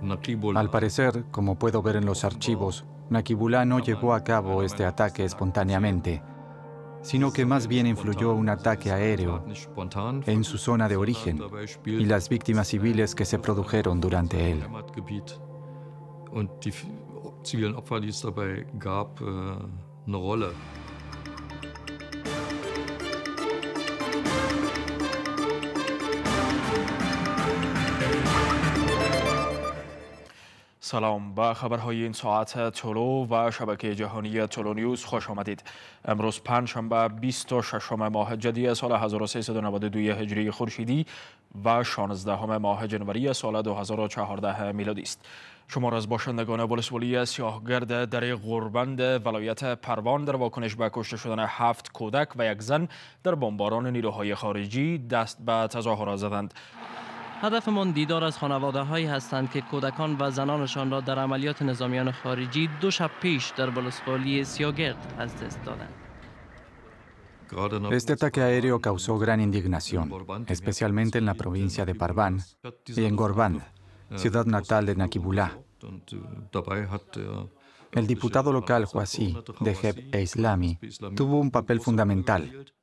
Al parecer, como puedo ver en los archivos, Naqibullah no llevó a cabo este ataque espontáneamente, sino que más bien influyó un ataque aéreo en su zona de origen y las víctimas civiles que se produjeron durante él. سلام با خبرهای این ساعت طلو و شبکه جهانی طلو نیوز خوش آمدید. امروز پنجشنبه 26 ماه جدی سال 1392 هجری خورشیدی و 16 ماه جنوری سال 2014 میلادی است. شما را از باشندگان ولسوالی سیاهگرد در غوربند ولایت پروان در واکنش به کشته شدن 7 کودک و یک زن در بمباران نیروهای خارجی دست به تظاهرات زدند. هدفمان دیدار از خانواده‌هایی هستند که کودکان و زنانشان را در عملیات نظامیان خارجی 2 شب پیش در ولسوالی سیاهگرد از دست دادند. Este ataque aéreo causó gran indignación, especialmente en la provincia de Parván y en Gorband, ciudad natal de Naqibullah. El diputado local Huasi, de Jebh e Islami, tuvo un papel fundamental.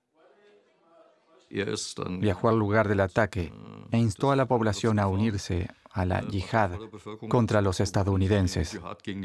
Viajó al lugar del ataque e instó a la población a unirse a la yihad contra los estadounidenses.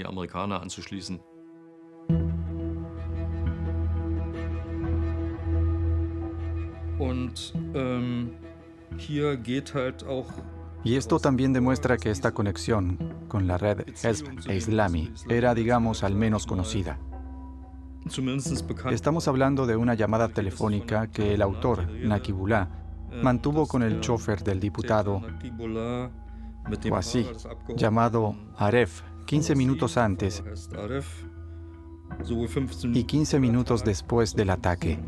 Y esto también demuestra que esta conexión con la red Hezb e Islami era, digamos, al menos conocida. Estamos hablando de una llamada telefónica que el autor, Naqibullah, mantuvo con el chofer del diputado Huasi, llamado Aref, 15 minutos antes y 15 minutos después del ataque.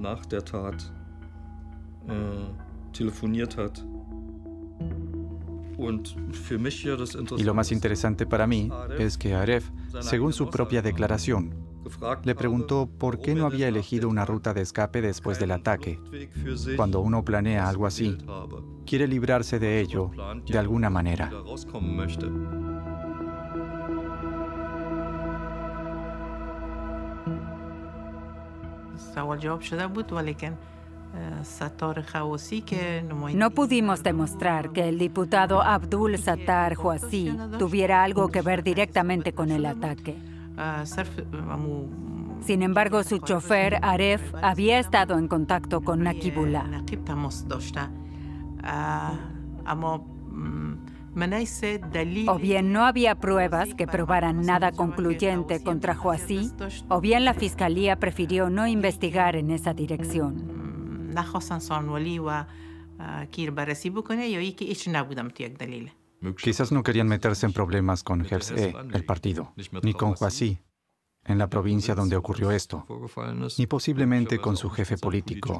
Y lo más interesante para mí es que Aref, según su propia declaración, le preguntó por qué no había elegido una ruta de escape después del ataque. Cuando uno planea algo así, quiere librarse de ello de alguna manera. No pudimos demostrar que el diputado Abdul Sattar Huasi tuviera algo que ver directamente con el ataque. Sin embargo, su chofer, Aref, había estado en contacto con Naqibullah. O bien no había pruebas que probaran nada concluyente contra Huasi, o bien la fiscalía prefirió no investigar en esa dirección. Quizás no querían meterse en problemas con Hezb, el partido, ni con Huasi, en la provincia donde ocurrió esto, ni posiblemente con su jefe político,